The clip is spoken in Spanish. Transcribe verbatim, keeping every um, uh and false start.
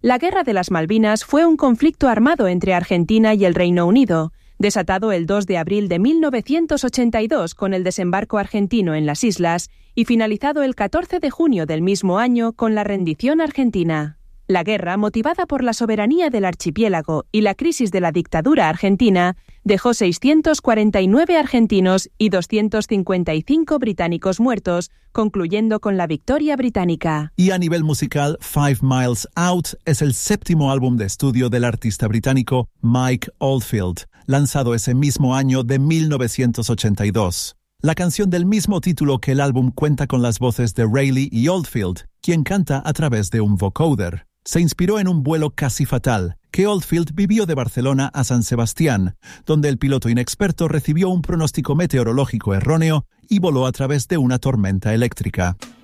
La Guerra de las Malvinas fue un conflicto armado entre Argentina y el Reino Unido, desatado el dos de abril de mil novecientos ochenta y dos con el desembarco argentino en las islas y finalizado el catorce de junio del mismo año con la rendición argentina. La guerra, motivada por la soberanía del archipiélago y la crisis de la dictadura argentina, dejó seiscientos cuarenta y nueve argentinos y doscientos cincuenta y cinco británicos muertos, concluyendo con la victoria británica. Y a nivel musical, Five Miles Out es el séptimo álbum de estudio del artista británico Mike Oldfield, lanzado ese mismo año de mil novecientos ochenta y dos. La canción del mismo título que el álbum cuenta con las voces de Rayleigh y Oldfield, quien canta a través de un vocoder. Se inspiró en un vuelo casi fatal que Oldfield vivió de Barcelona a San Sebastián, donde el piloto inexperto recibió un pronóstico meteorológico erróneo y voló a través de una tormenta eléctrica.